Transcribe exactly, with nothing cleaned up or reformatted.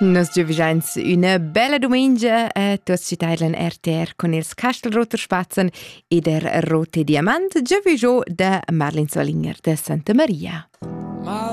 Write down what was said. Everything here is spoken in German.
Nos giuvigens una bella domenica a tutti i tailen R T R con ils Castelroter Spatzen e der Rote Diamant, giuvigiò da Marlin Solinger de Santa Maria.